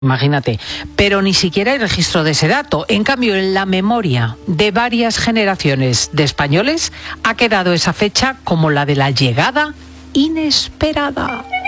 Imagínate, pero ni siquiera hay registro de ese dato. En cambio, en la memoria de varias generaciones de españoles ha quedado esa fecha como la de la llegada inesperada.